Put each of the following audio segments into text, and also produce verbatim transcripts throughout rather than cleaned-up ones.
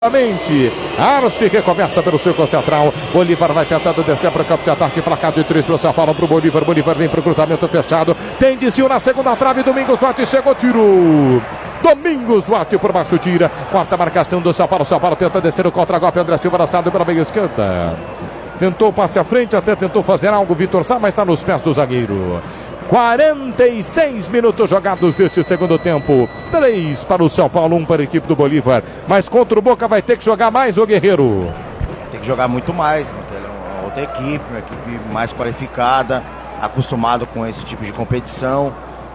Arce recomeça pelo círculo central. Bolívar vai tentando descer para o campo de ataque. Placar de três para o São Paulo, para o Bolívar. Bolívar vem para o cruzamento fechado. Tem desvio na segunda trave. Domingos Duarte chegou, tiro. Domingos Duarte por baixo tira. Quarta marcação do São Paulo. São Paulo tenta descer o contra-golpe. André Silva lançado pela meia esquerda. Tentou o passe à frente, até tentou fazer algo Vitor Sá, mas está nos pés do zagueiro. quarenta e seis minutos jogados deste segundo tempo. três para o São Paulo, um para a equipe do Bolívar. Mas contra o Boca vai ter que jogar mais, o Guerreiro. Tem que jogar muito mais. É uma outra equipe, uma equipe mais qualificada, acostumado com esse tipo de competição.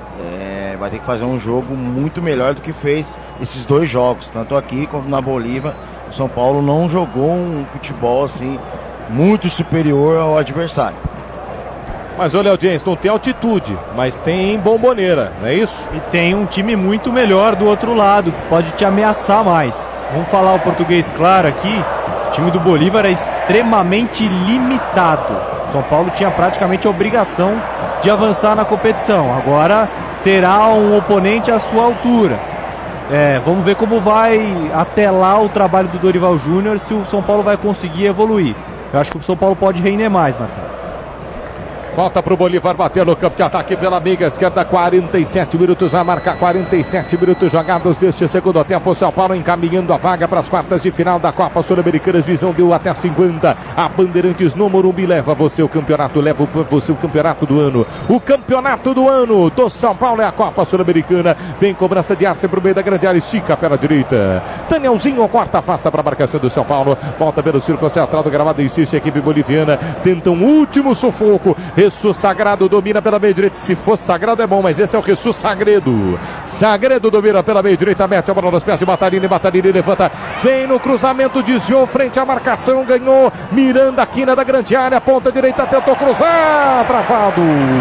É, vai ter que fazer um jogo muito melhor do que fez esses dois jogos, tanto aqui como na Bolívar. O São Paulo não jogou um futebol assim muito superior ao adversário. Mas olha, audiência, não tem altitude, mas tem bomboneira, não é isso? E tem um time muito melhor do outro lado, que pode te ameaçar mais. Vamos falar o português claro aqui. O time do Bolívar é extremamente limitado. O São Paulo tinha praticamente a obrigação de avançar na competição. Agora terá um oponente à sua altura. É, vamos ver como vai até lá o trabalho do Dorival Júnior, se o São Paulo vai conseguir evoluir. Eu acho que o São Paulo pode render mais, Martão. Falta para o Bolívar bater no campo de ataque pela meia esquerda. quarenta e sete minutos, vai marcar quarenta e sete minutos jogados deste segundo tempo. O São Paulo encaminhando a vaga para as quartas de final da Copa Sul-Americana. Visão deu até cinquenta. A Bandeirantes no Morumbi leva você o campeonato, leva você o campeonato do ano. O campeonato do ano do São Paulo é a Copa Sul-Americana. Vem cobrança de Arce para o meio da grande área, estica pela direita. Danielzinho corta, afasta para a marcação do São Paulo. Volta pelo círculo central do gramado, insiste a equipe boliviana. Tenta um último sufoco. Jesus Sagrado domina pela meia direita. Se fosse Sagrado é bom, mas esse é o Jesus Sagredo. Sagredo domina pela meia direita, mete a bola nos pés de Batarini. Batarini levanta, vem no cruzamento, desviou frente à marcação, ganhou. Miranda, quina da grande área, ponta direita, tentou cruzar, travado.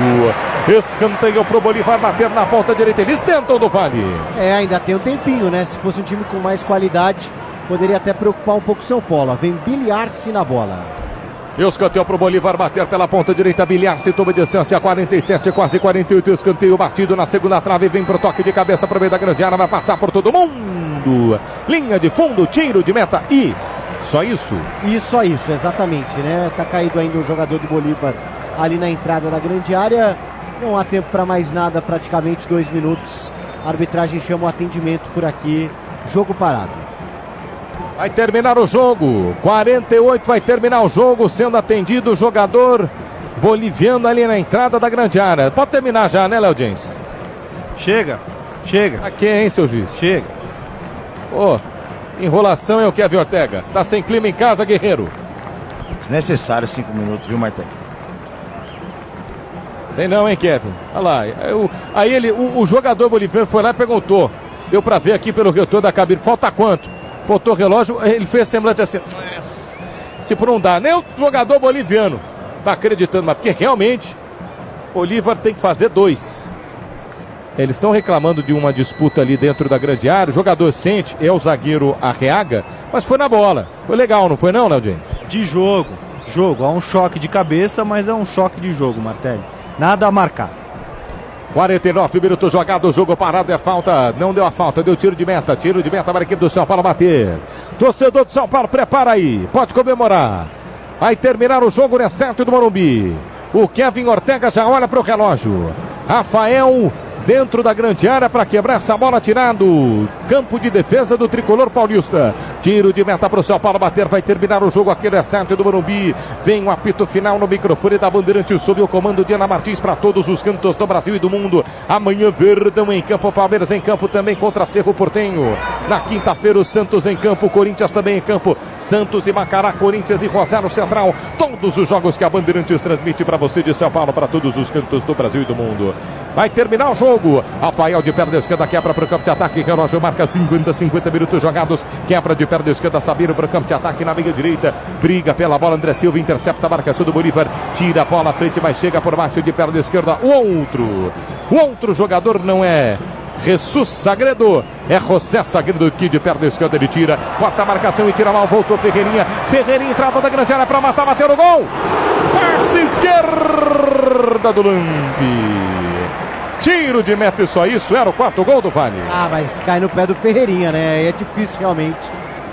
Escanteio pro Bolívar bater na ponta direita. Eles tentam do Vale. É, ainda tem um tempinho, né? Se fosse um time com mais qualidade, poderia até preocupar um pouco o São Paulo. Vem Bilhar-se na bola. Escanteio para o Bolívar bater pela ponta direita. Bilhar-se toma distância, quarenta e sete, quase quarenta e oito. Escanteio batido na segunda trave. Vem para o toque de cabeça para o meio da grande área. Vai passar por todo mundo. Linha de fundo, tiro de meta e só isso? E só isso, exatamente, né? Tá caído ainda o jogador do Bolívar ali na entrada da grande área. Não há tempo para mais nada, praticamente dois minutos. A arbitragem chama o atendimento por aqui. Jogo parado. Vai terminar o jogo, quarenta e oito, vai terminar o jogo, sendo atendido o jogador boliviano ali na entrada da grande área. Pode terminar já, né, Léo Jens? Chega, chega. Aqui, hein, seu juiz? Chega. Pô, enrolação é o Kevin Ortega. Tá sem clima em casa, Guerreiro. Desnecessário cinco minutos, viu, Martelo? Sei não, hein, Kevin? Olha lá. Eu, aí ele, o, o jogador boliviano foi lá e perguntou. Deu pra ver aqui pelo retorno da cabine. Falta quanto? Botou o relógio, ele fez semblante assim. Tipo, não dá. Nem o jogador boliviano tá acreditando, mas porque realmente Bolívar tem que fazer dois. Eles estão reclamando de uma disputa ali dentro da grande área. O jogador sente, é o zagueiro Arreaga, mas foi na bola. Foi legal, não foi não, Léo James? De jogo, jogo. Há um choque de cabeça, mas é um choque de jogo, Martelli. Nada a marcar. quarenta e nove minutos jogado, o jogo parado, é falta, não deu a falta, deu tiro de meta, tiro de meta para a equipe do São Paulo bater. Torcedor do São Paulo, prepara aí, pode comemorar. Vai terminar o jogo no estádio do Morumbi. O Kevin Ortega já olha para o relógio. Rafael dentro da grande área para quebrar essa bola, tirado. Campo de defesa do tricolor paulista. Tiro de meta para o São Paulo bater. Vai terminar o jogo aqui no estádio do Morumbi. Vem o apito final no microfone da Bandeirantes sob o comando de Ana Martins para todos os cantos do Brasil e do mundo. Amanhã, Verdão em campo, Palmeiras em campo também contra Cerro Porteño. Na quinta-feira, o Santos em campo, Corinthians também em campo. Santos e Macará, Corinthians e Rosário Central. Todos os jogos que a Bandeirantes transmite para você de São Paulo, para todos os cantos do Brasil e do mundo. Vai terminar o jogo. Rafael de perna esquerda quebra para o campo de ataque. Relógio marca cinquenta, cinquenta minutos jogados. Quebra de perna esquerda, Sabino para o campo de ataque na meia direita. Briga pela bola, André Silva intercepta a marcação do Bolívar. Tira a bola à frente, mas chega por baixo de perna esquerda. O outro, o outro jogador não é Jesus Sagredo, é José Sagredo que de perna esquerda ele tira. Corta a marcação e tira mal, voltou Ferreirinha. Ferreirinha entrada da grande área para matar, bateu no gol. Passe esquerda do Lampi. Tiro de meta e só isso, era o quarto gol do Vale. Ah, mas cai no pé do Ferreirinha, né? É difícil realmente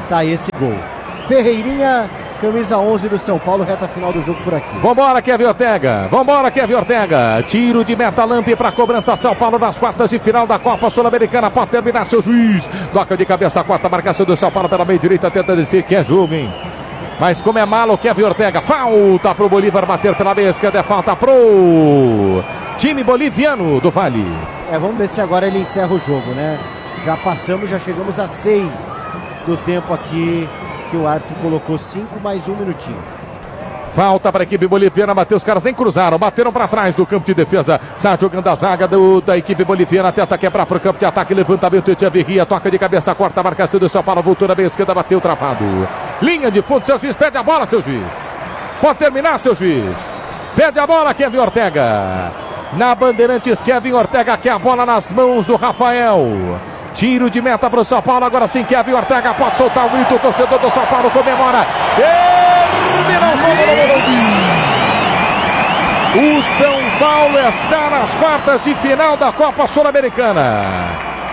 sai esse gol. Ferreirinha, camisa onze do São Paulo, reta final do jogo por aqui. Vambora, Kevin Ortega. Vambora, Kevin Ortega. Tiro de meta, Lampe para cobrança. São Paulo nas quartas de final da Copa Sul-Americana. Pode terminar, seu juiz. Toca de cabeça a quarta marcação do São Paulo pela meia direita. Tenta descer, que é jogo, hein? Mas como é malo, Kevin Ortega. Falta pro Bolívar bater pela meia esquerda. É falta pro time boliviano do Vale. É, vamos ver se agora ele encerra o jogo, né? Já passamos, já chegamos a seis do tempo aqui que o árbitro colocou. Cinco mais um minutinho. Falta para a equipe boliviana bater, os caras nem cruzaram, bateram para trás do campo de defesa. Está jogando a zaga do, da equipe boliviana, tenta quebrar para o campo de ataque, levantamento, Echeverria, toca de cabeça, corta a marcação do São Paulo, voltou na meia esquerda, bateu travado. Linha de fundo, seu juiz, pede a bola, seu juiz. Pode terminar, seu juiz. Pede a bola, Kevin Ortega. Na Bandeirantes, Kevin Ortega quer a bola nas mãos do Rafael. Tiro de meta para o São Paulo, agora sim Kevin Ortega pode soltar o grito, o torcedor do São Paulo comemora. Termina o jogo do Morumbi. O São Paulo está nas quartas de final da Copa Sul-Americana.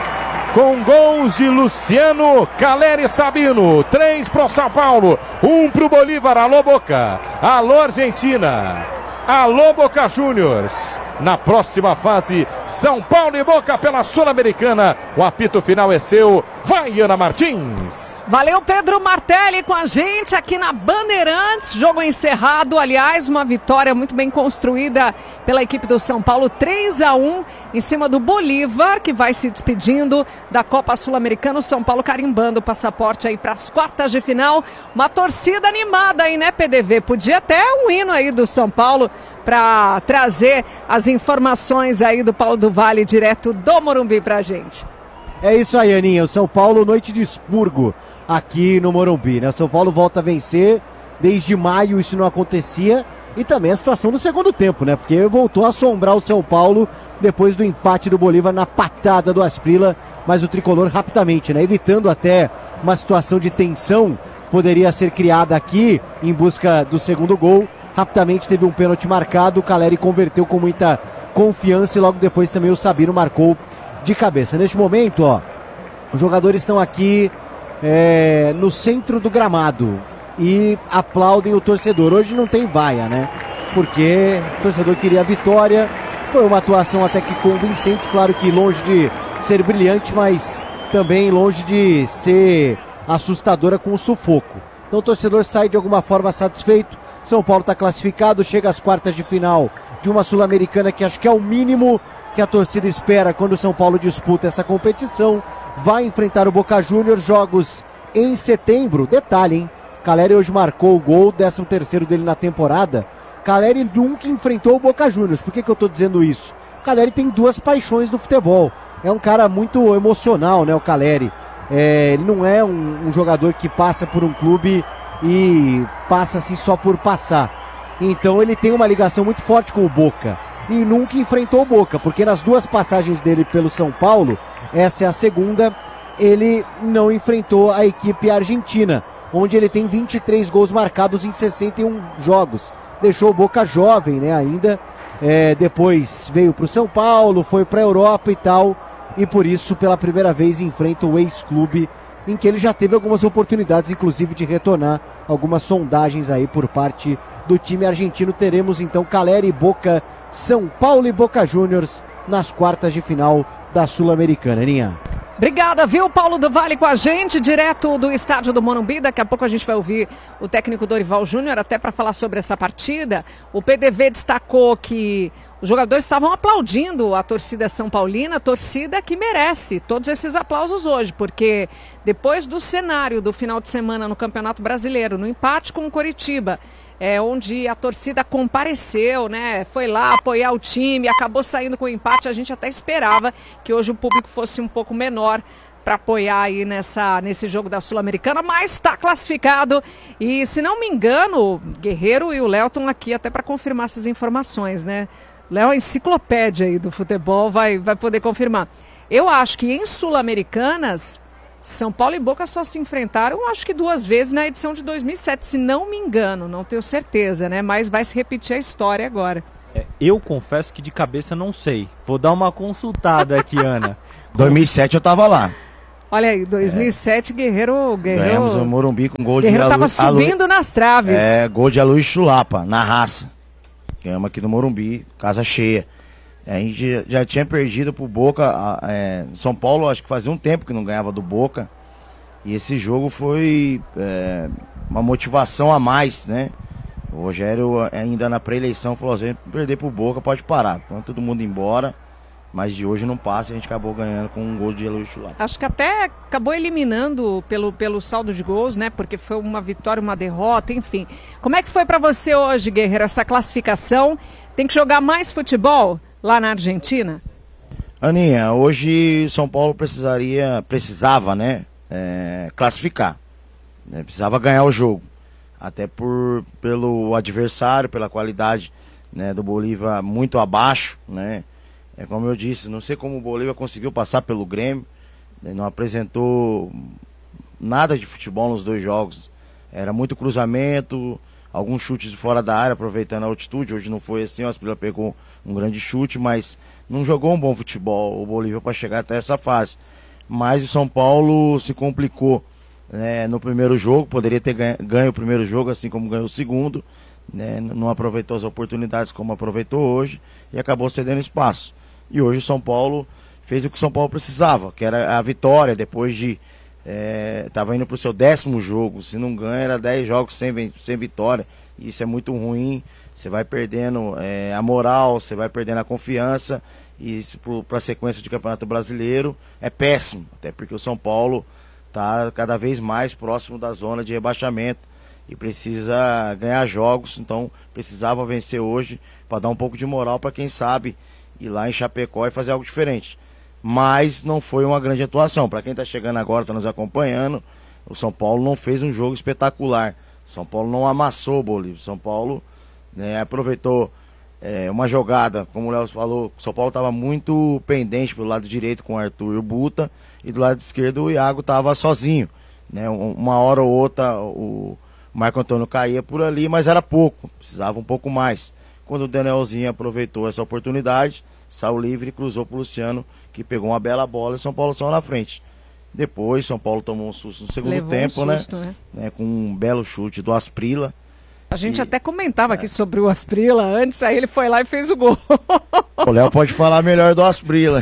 Com gols de Luciano, Caleri e Sabino. Três para o São Paulo, um para o Bolívar. Alô Boca, alô Argentina, alô Boca Juniors. Na próxima fase, São Paulo e Boca pela Sul-Americana. O apito final é seu. Vai, Ana Martins. Valeu, Pedro Martelli com a gente aqui na Bandeirantes. Jogo encerrado, aliás, uma vitória muito bem construída pela equipe do São Paulo. três a um em cima do Bolívar, que vai se despedindo da Copa Sul-Americana. O São Paulo carimbando o passaporte aí para as quartas de final. Uma torcida animada aí, né, P D V? Podia até um hino aí do São Paulo para trazer as informações aí do Paulo do Vale direto do Morumbi pra gente. É isso aí, Aninha. O São Paulo, noite de expurgo aqui no Morumbi, né? O São Paulo volta a vencer. Desde maio isso não acontecia. E também a situação do segundo tempo, né? Porque voltou a assombrar o São Paulo depois do empate do Bolívar na patada do Asprila. Mas o tricolor rapidamente, né? Evitando até uma situação de tensão que poderia ser criada aqui em busca do segundo gol. Rapidamente teve um pênalti marcado, o Caleri converteu com muita confiança e logo depois também o Sabino marcou de cabeça. Neste momento, ó, os jogadores estão aqui é, no centro do gramado e aplaudem o torcedor. Hoje não tem vaia, né? Porque o torcedor queria a vitória. Foi uma atuação até que convincente, claro que longe de ser brilhante, mas também longe de ser assustadora com o sufoco. Então o torcedor sai de alguma forma satisfeito. São Paulo está classificado, chega às quartas de final de uma Sul-Americana que acho que é o mínimo que a torcida espera quando o São Paulo disputa essa competição. Vai enfrentar o Boca Juniors, jogos em setembro. Detalhe, hein? Caleri hoje marcou o gol, décimo terceiro dele na temporada. Caleri nunca enfrentou o Boca Juniors. Por que que eu estou dizendo isso? O Caleri tem duas paixões no futebol. É um cara muito emocional, né, o Caleri. É, ele não é um, um jogador que passa por um clube e passa assim só por passar. Então ele tem uma ligação muito forte com o Boca e nunca enfrentou o Boca, porque nas duas passagens dele pelo São Paulo, essa é a segunda, ele não enfrentou a equipe argentina, onde ele tem vinte e três gols marcados em sessenta e um jogos. Deixou o Boca jovem, né, ainda, é, depois veio para o São Paulo, foi para a Europa e tal, e por isso pela primeira vez enfrenta o ex-clube, em que ele já teve algumas oportunidades, inclusive de retornar algumas sondagens aí por parte do time argentino. Teremos então Caleri, Boca, São Paulo e Boca Juniors nas quartas de final da Sul-Americana. Aninha. Obrigada, viu, Paulo do Vale com a gente, direto do estádio do Morumbi. Daqui a pouco a gente vai ouvir o técnico Dorival Júnior, até para falar sobre essa partida. O P D V destacou que os jogadores estavam aplaudindo a torcida São Paulina, a torcida que merece todos esses aplausos hoje, porque depois do cenário do final de semana no Campeonato Brasileiro, no empate com o Coritiba, é, onde a torcida compareceu, né, foi lá apoiar o time, acabou saindo com o empate, a gente até esperava que hoje o público fosse um pouco menor para apoiar aí nessa, nesse jogo da Sul-Americana, mas está classificado e, se não me engano, o Guerreiro e o Léo estão aqui até para confirmar essas informações, né? Léo, a enciclopédia aí do futebol, vai, vai poder confirmar. Eu acho que em Sul-Americanas, São Paulo e Boca só se enfrentaram, acho que duas vezes na edição de dois mil e sete, se não me engano, não tenho certeza, né? Mas vai se repetir a história agora. É, eu confesso que de cabeça não sei. Vou dar uma consultada aqui, Ana. dois mil e sete eu tava lá. Olha aí, dois mil e sete, é. Guerreiro... Guerreiro Ganhamos o Morumbi com gol Guerreiro de... Guerreiro tava Alu... subindo Alu... nas traves. É, gol de Aloysio Chulapa, na raça. Ganhamos aqui no Morumbi, casa cheia. A gente já tinha perdido pro Boca, é, São Paulo acho que fazia um tempo que não ganhava do Boca. E esse jogo foi é, uma motivação a mais, né? O Rogério ainda na pré-eleição falou assim, perder pro Boca pode parar. Então todo mundo embora, mas de hoje não passa, a gente acabou ganhando com um gol de Aloysio Chulapa. Acho que até acabou eliminando pelo, pelo saldo de gols, né? Porque foi uma vitória, uma derrota, enfim. Como é que foi para você hoje, Guerreiro, essa classificação? Tem que jogar mais futebol lá na Argentina? Aninha, hoje São Paulo precisaria, precisava, né, é, classificar, né, precisava ganhar o jogo, até por, pelo adversário, pela qualidade, né, do Bolívar muito abaixo, né, é como eu disse, não sei como o Bolívar conseguiu passar pelo Grêmio, né, não apresentou nada de futebol nos dois jogos, era muito cruzamento, alguns chutes de fora da área, aproveitando a altitude. Hoje não foi assim, o Asprilla pegou um grande chute, mas não jogou um bom futebol o Bolívar para chegar até essa fase. Mas o São Paulo se complicou, né, no primeiro jogo, poderia ter ganho, ganho o primeiro jogo, assim como ganhou o segundo, né, não aproveitou as oportunidades como aproveitou hoje e acabou cedendo espaço. E hoje o São Paulo fez o que o São Paulo precisava, que era a vitória, depois de... estava é, indo para o seu décimo jogo, se não ganha era dez jogos sem, sem vitória, e isso é muito ruim, você vai perdendo é, a moral, você vai perdendo a confiança, e isso para a sequência de Campeonato Brasileiro é péssimo, até porque o São Paulo está cada vez mais próximo da zona de rebaixamento e precisa ganhar jogos, então precisava vencer hoje para dar um pouco de moral para quem sabe ir lá em Chapecó e fazer algo diferente. Mas não foi uma grande atuação. Para quem está chegando agora, está nos acompanhando, o São Paulo não fez um jogo espetacular. São Paulo não amassou o Bolívar. São Paulo, né, aproveitou é, uma jogada, como o Léo falou, o São Paulo estava muito pendente pelo lado direito com o Arthur e o Buta, e do lado esquerdo o Iago estava sozinho, né, uma hora ou outra o Marco Antônio caía por ali, mas era pouco, precisava um pouco mais. Quando o Danielzinho aproveitou essa oportunidade, saiu livre e cruzou para o Luciano, que pegou uma bela bola e São Paulo saiu na frente. Depois São Paulo tomou um susto no segundo Levou tempo, um susto, né? né? né? Com um belo chute do Asprilla. A gente e... até comentava é. aqui sobre o Asprilla antes, aí ele foi lá e fez o gol. O Léo pode falar melhor do Asprilla.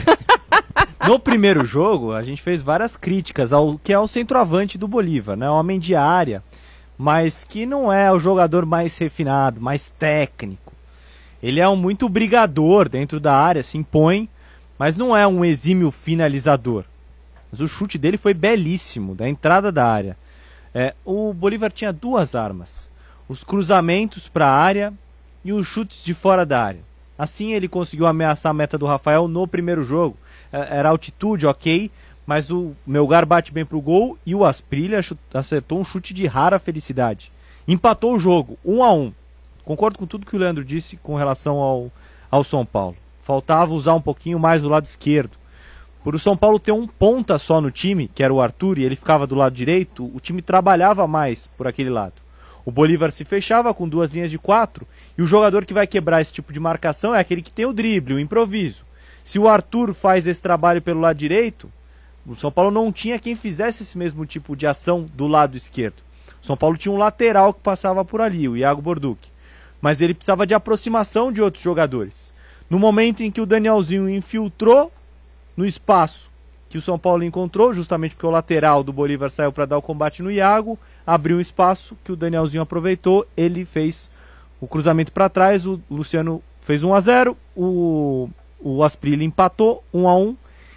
No primeiro jogo, a gente fez várias críticas ao que é o centroavante do Bolívar, né? Homem de área, mas que não é o jogador mais refinado, mais técnico. Ele é um muito brigador dentro da área, se impõe, mas não é um exímio finalizador. Mas o chute dele foi belíssimo, da entrada da área. É, o Bolívar tinha duas armas, os cruzamentos para a área e os chutes de fora da área. Assim ele conseguiu ameaçar a meta do Rafael no primeiro jogo. É, era altitude, ok, mas o Melgar bate bem pro gol e o Asprilla acertou um chute de rara felicidade. Empatou o jogo, um a um. Concordo com tudo que o Leandro disse com relação ao, ao São Paulo. Faltava usar um pouquinho mais do lado esquerdo. Por o São Paulo ter um ponta só no time, que era o Arthur, e ele ficava do lado direito, o time trabalhava mais por aquele lado. O Bolívar se fechava com duas linhas de quatro, e o jogador que vai quebrar esse tipo de marcação é aquele que tem o drible, o improviso. Se o Arthur faz esse trabalho pelo lado direito, o São Paulo não tinha quem fizesse esse mesmo tipo de ação do lado esquerdo. O São Paulo tinha um lateral que passava por ali, o Iago Borducci. Mas ele precisava de aproximação de outros jogadores. No momento em que o Danielzinho infiltrou no espaço que o São Paulo encontrou, justamente porque o lateral do Bolívar saiu para dar o combate no Iago, abriu um espaço que o Danielzinho aproveitou, ele fez o cruzamento para trás, o Luciano fez um a zero, o, o Asprilla empatou um a um,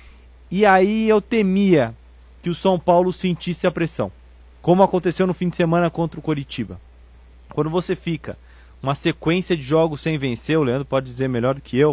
e aí eu temia que o São Paulo sentisse a pressão, como aconteceu no fim de semana contra o Coritiba. Quando você fica uma sequência de jogos sem vencer, o Leandro pode dizer melhor do que eu,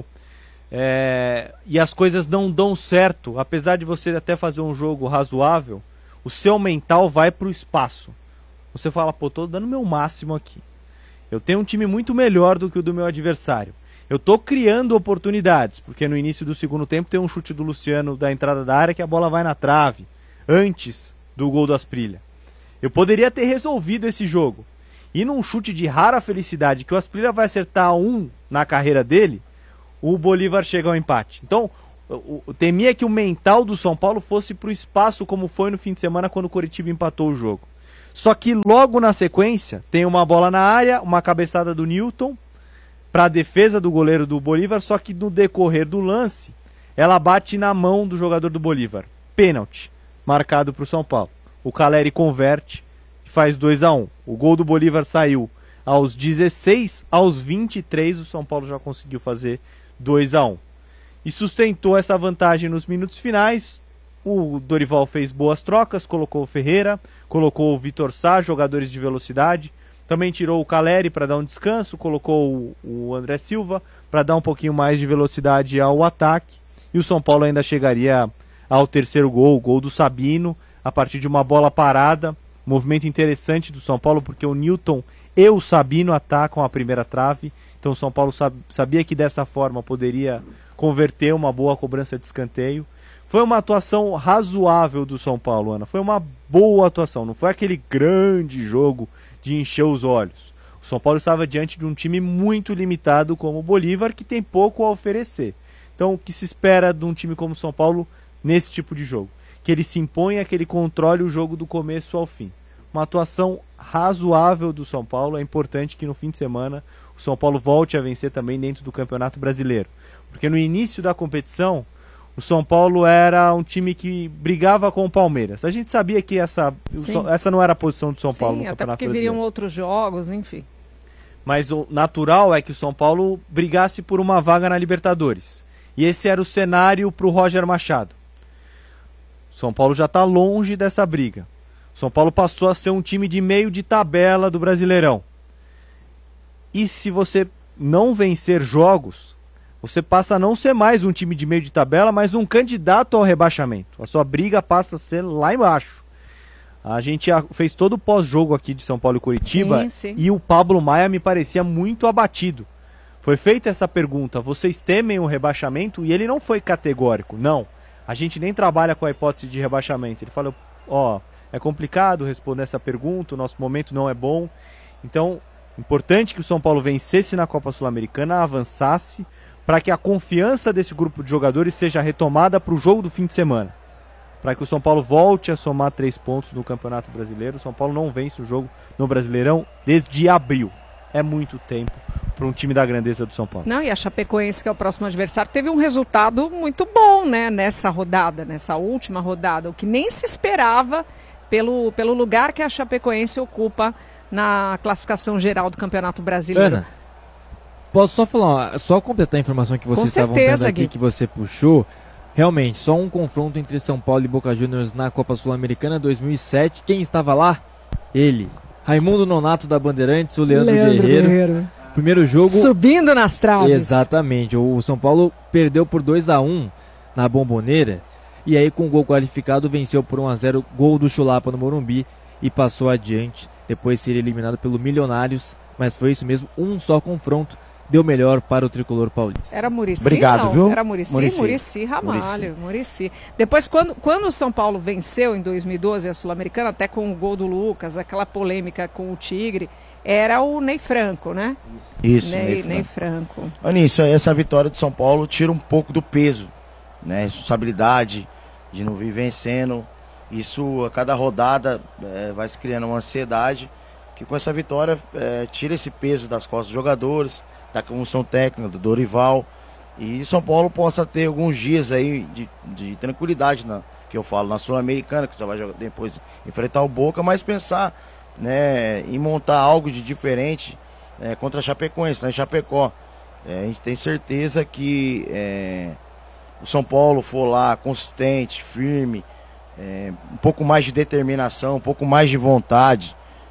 é, e as coisas não dão certo, apesar de você até fazer um jogo razoável, o seu mental vai para o espaço. Você fala, pô, tô dando meu máximo aqui. Eu tenho um time muito melhor do que o do meu adversário. Eu tô criando oportunidades, porque no início do segundo tempo tem um chute do Luciano da entrada da área que a bola vai na trave, antes do gol do Asprilla. Eu poderia ter resolvido esse jogo. E num chute de rara felicidade, que o Asprilla vai acertar um na carreira dele, o Bolívar chega ao empate. Então, o, o, temia que o mental do São Paulo fosse pro espaço, como foi no fim de semana quando o Coritiba empatou o jogo. Só que logo na sequência, tem uma bola na área, uma cabeçada do Newton para a defesa do goleiro do Bolívar, só que no decorrer do lance, ela bate na mão do jogador do Bolívar. Pênalti, marcado para o São Paulo. O Caleri converte e faz dois a um. O gol do Bolívar saiu aos dezesseis, aos vinte e três o São Paulo já conseguiu fazer dois a um. E sustentou essa vantagem nos minutos finais. O Dorival fez boas trocas, colocou o Ferreira, colocou o Vitor Sá, jogadores de velocidade. Também tirou o Caleri para dar um descanso, colocou o, o André Silva para dar um pouquinho mais de velocidade ao ataque. E o São Paulo ainda chegaria ao terceiro gol, o gol do Sabino, a partir de uma bola parada. Movimento interessante do São Paulo, porque o Newton e o Sabino atacam a primeira trave. Então o São Paulo sabia que dessa forma poderia converter uma boa cobrança de escanteio. Foi uma atuação razoável do São Paulo, Ana. Foi uma boa atuação. Não foi aquele grande jogo de encher os olhos. O São Paulo estava diante de um time muito limitado como o Bolívar, que tem pouco a oferecer. Então o que se espera de um time como o São Paulo nesse tipo de jogo? Que ele se imponha, que ele controle o jogo do começo ao fim. Uma atuação razoável do São Paulo. É importante que no fim de semana o São Paulo volte a vencer também dentro do Campeonato Brasileiro. Porque no início da competição, o São Paulo era um time que brigava com o Palmeiras. A gente sabia que essa, essa não era a posição do São Sim, Paulo no Campeonato Brasileiro. Sim, até porque viriam outros jogos, enfim. Mas o natural é que o São Paulo brigasse por uma vaga na Libertadores. E esse era o cenário para o Roger Machado. O São Paulo já está longe dessa briga. O São Paulo passou a ser um time de meio de tabela do Brasileirão. E se você não vencer jogos, você passa a não ser mais um time de meio de tabela, mas um candidato ao rebaixamento. A sua briga passa a ser lá embaixo. A gente fez todo o pós-jogo aqui de São Paulo e Coritiba, sim, sim. E o Pablo Maia me parecia muito abatido. Foi feita essa pergunta, vocês temem o rebaixamento? E ele não foi categórico, não. A gente nem trabalha com a hipótese de rebaixamento. Ele falou, ó, é complicado responder essa pergunta, o nosso momento não é bom. Então, importante que o São Paulo vencesse na Copa Sul-Americana, avançasse, para que a confiança desse grupo de jogadores seja retomada para o jogo do fim de semana. Para que o São Paulo volte a somar três pontos no Campeonato Brasileiro. O São Paulo não vence o jogo no Brasileirão desde abril. É muito tempo para um time da grandeza do São Paulo. Não, e a Chapecoense, que é o próximo adversário, teve um resultado muito bom, né, nessa rodada, nessa última rodada, o que nem se esperava pelo, pelo lugar que a Chapecoense ocupa na classificação geral do Campeonato Brasileiro. Ana, posso só falar, só completar a informação que vocês estavam dando aqui, Gui, que você puxou. Realmente, só um confronto entre São Paulo e Boca Juniors na Copa Sul-Americana dois mil e sete. Quem estava lá? Ele. Raimundo Nonato da Bandeirantes, o Leandro, Leandro Guerreiro. Guerreiro. Primeiro jogo... Subindo nas traves. Exatamente. O São Paulo perdeu por dois a um na Bomboneira. E aí, com o gol qualificado, venceu por um a zero, gol do Chulapa no Morumbi. E passou adiante, depois de ser eliminado pelo Milionários. Mas foi isso mesmo, um só confronto. Deu melhor para o tricolor paulista. Era Muricy, Obrigado, não? viu? Era Muricy, Muricy, Muricy Ramalho, Muricy. Depois, quando, quando o São Paulo venceu em dois mil e doze a Sul-Americana, até com o gol do Lucas, aquela polêmica com o Tigre, era o Ney Franco, né? Isso, Ney, Ney Franco. Ney Franco. Anísio, essa vitória do São Paulo tira um pouco do peso, né? Responsabilidade de não vir vencendo. Isso, a cada rodada, é, vai se criando uma ansiedade, que com essa vitória é, tira esse peso das costas dos jogadores, da comissão técnica, do Dorival, e São Paulo possa ter alguns dias aí de, de tranquilidade, na, que eu falo, na Sul-Americana, que você vai jogar, depois enfrentar o Boca, mas pensar, né, em montar algo de diferente é, contra a Chapecoense, né, Chapecó. É, a gente tem certeza que é, o São Paulo for lá consistente, firme, é, um pouco mais de determinação, um pouco mais de vontade,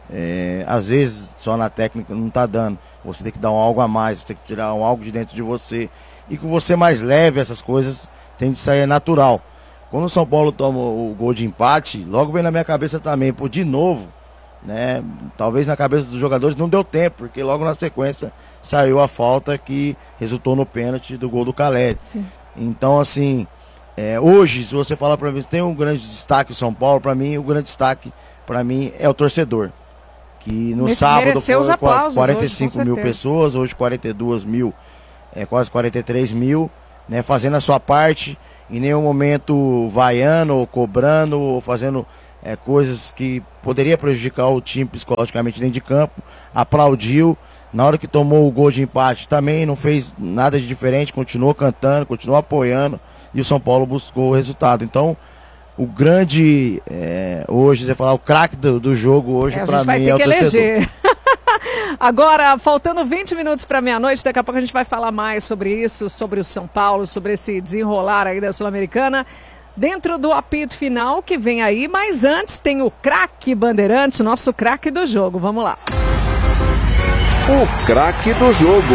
é, às vezes só na técnica não está dando. Você tem que dar um algo a mais, você tem que tirar um algo de dentro de você. E que você mais leve essas coisas, tem de sair natural. Quando o São Paulo toma o gol de empate, logo vem na minha cabeça também, pô, de novo, né? Talvez na cabeça dos jogadores não deu tempo, porque logo na sequência saiu a falta que resultou no pênalti do gol do Caleri. Então, assim, é, hoje, se você falar para mim, tem um grande destaque o São Paulo, para mim, o grande destaque, para mim, é o torcedor. Que no Nesse sábado foi quarenta e cinco mil pessoas, hoje quarenta e dois mil, é, quase quarenta e três mil. né, fazendo a sua parte, em nenhum momento vaiando ou cobrando ou fazendo é, coisas que poderia prejudicar o time psicologicamente dentro de campo. Aplaudiu. Na hora que tomou o gol de empate também não fez nada de diferente, continuou cantando, continuou apoiando e o São Paulo buscou o resultado. Então, o grande, é, hoje, você falar, o craque do, do jogo hoje, é, para mim, é o torcedor. Eleger. Agora, faltando vinte minutos para meia-noite, daqui a pouco a gente vai falar mais sobre isso, sobre o São Paulo, sobre esse desenrolar aí da Sul-Americana, dentro do apito final que vem aí, mas antes tem o craque Bandeirantes, o nosso craque do jogo. Vamos lá. O craque do jogo.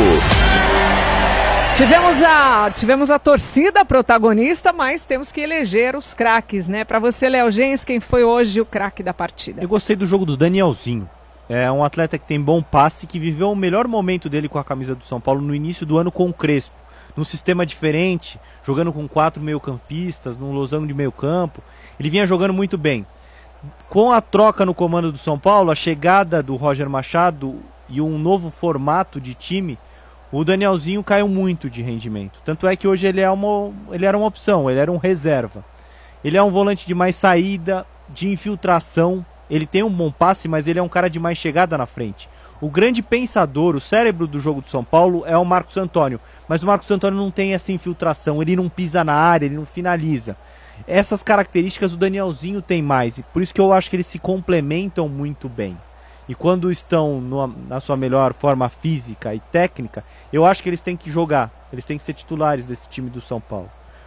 Tivemos a, tivemos a torcida protagonista, mas temos que eleger os craques, né? Para você, Léo Gens, quem foi hoje o craque da partida? Eu gostei do jogo do Danielzinho. É um atleta que tem bom passe, que viveu o melhor momento dele com a camisa do São Paulo no início do ano com o Crespo. Num sistema diferente, jogando com quatro meio-campistas, num losango de meio-campo. Ele vinha jogando muito bem. Com a troca no comando do São Paulo, a chegada do Roger Machado e um novo formato de time, o Danielzinho caiu muito de rendimento. Tanto é que hoje ele, é uma, ele era uma opção, ele era um reserva. Ele é um volante de mais saída, de infiltração. Ele tem um bom passe, mas ele é um cara de mais chegada na frente. O grande pensador, o cérebro do jogo do São Paulo é o Marcos Antônio. Mas o Marcos Antônio não tem essa infiltração, ele não pisa na área, ele não finaliza. Essas características o Danielzinho tem mais, e por isso que eu acho que eles se complementam muito bem. E quando estão no, na sua melhor forma física e técnica, eu acho que eles têm que jogar, eles têm que ser titulares desse time do São Paulo.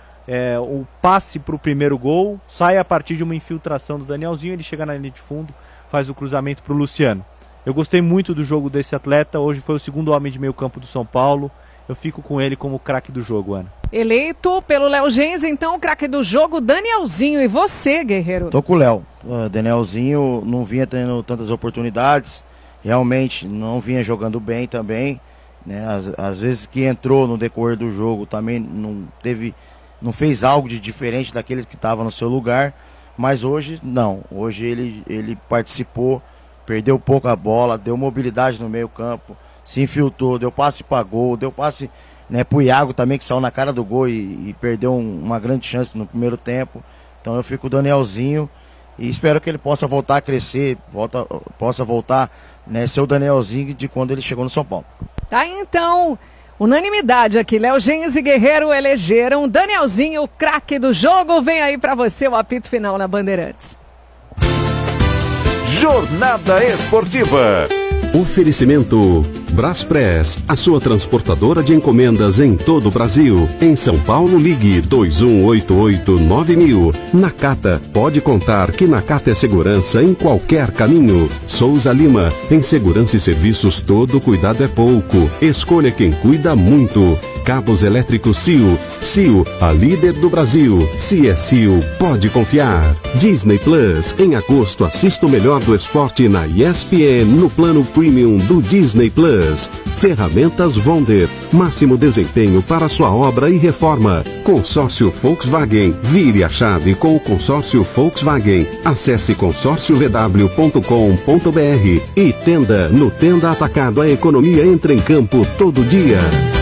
É, o passe para o primeiro gol sai a partir de uma infiltração do Danielzinho, ele chega na linha de fundo, faz o cruzamento para o Luciano. Eu gostei muito do jogo desse atleta, hoje foi o segundo homem de meio campo do São Paulo. Eu fico com ele como craque do jogo, Ana. Eleito pelo Léo Gens, então o craque do jogo, Danielzinho. E você, Guerreiro? Tô com o Léo. O Danielzinho não vinha tendo tantas oportunidades, realmente não vinha jogando bem também, né? Às, às vezes que entrou no decorrer do jogo também não teve, não fez algo de diferente daqueles que estavam no seu lugar, mas hoje não. Hoje ele, ele participou, perdeu pouco a bola, deu mobilidade no meio campo, se infiltrou, deu passe para gol, deu passe, né, pro Iago também, que saiu na cara do gol e, e perdeu um, uma grande chance no primeiro tempo. Então eu fico com o Danielzinho e espero que ele possa voltar a crescer, volta, possa voltar, né, ser o Danielzinho de quando ele chegou no São Paulo. Tá, então, unanimidade aqui, Léo Gens e Guerreiro elegeram Danielzinho, o craque do jogo. Vem aí para você o apito final na Bandeirantes. Jornada Esportiva. Oferecimento Braspress, a sua transportadora de encomendas em todo o Brasil. Em São Paulo, ligue dois um oito oito nove mil. Nakata, pode contar que Nakata é segurança em qualquer caminho. Souza Lima, em segurança e serviços todo cuidado é pouco. Escolha quem cuida muito. Cabos elétricos C I O. C I O, a líder do Brasil. Se é C I O, pode confiar. Disney Plus, em agosto assista o melhor do esporte na E S P N no plano Premium do Disney Plus. Ferramentas Wonder, máximo desempenho para sua obra e reforma. Consórcio Volkswagen, vire a chave com o consórcio Volkswagen. Acesse consórcio v w ponto com ponto b r. E Tenda, no Tenda Atacado a economia entra em campo todo dia.